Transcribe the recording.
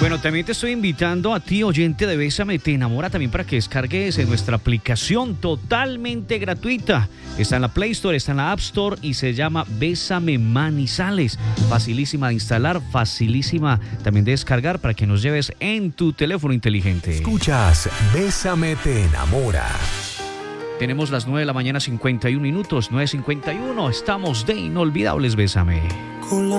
Bueno, también te estoy invitando a ti, oyente de Bésame Te Enamora, también para que descargues en nuestra aplicación totalmente gratuita. Está en la Play Store, está en la App Store y se llama Bésame Manizales. Facilísima de instalar, facilísima también de descargar para que nos lleves en tu teléfono inteligente. Escuchas Bésame Te Enamora. Tenemos las 9 de la mañana, 51 minutos, 9:51. Estamos de Inolvidables Bésame.